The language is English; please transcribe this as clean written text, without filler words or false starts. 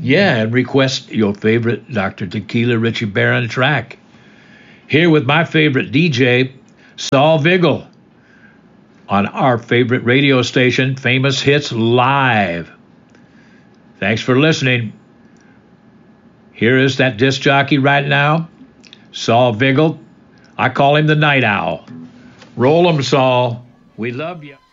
Yeah, and request your favorite Dr. Tequila Richie Barron track. Here with my favorite DJ, Saul Vigil, on our favorite radio station, Famous Hits Live. Thanks for listening. Here is that disc jockey right now, Saul Vigil. I call him the Night Owl. Roll 'em, Saul. We love you.